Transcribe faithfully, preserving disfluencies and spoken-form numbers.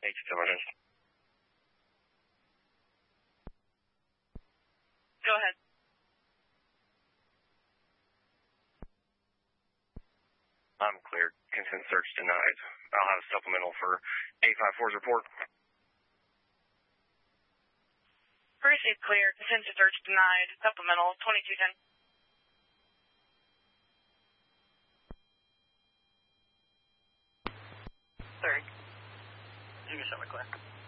H two ten. Go ahead. I'm cleared. Consent search denied. I'll have a supplemental for eight five four's report. Received clear. Consent search denied. Supplemental twenty-two ten. Third. You can show me clear.